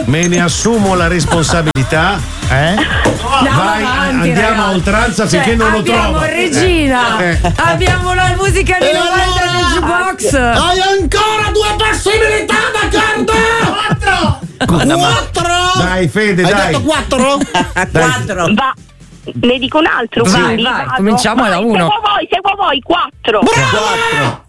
Me ne assumo la responsabilità. Vai, avanti, andiamo ragazzi. a oltranza finché non lo trovo. Abbiamo Regina, abbiamo la musica di 90 del jukebox. Hai ancora 2 possibilità, d'accordo? 4. Dai, Fede, Hai dai. detto 4? 4. Va. Ne dico un altro, Vai, quindi vai, vado. cominciamo da Vai, uno. Seguo voi, 4. Bravo!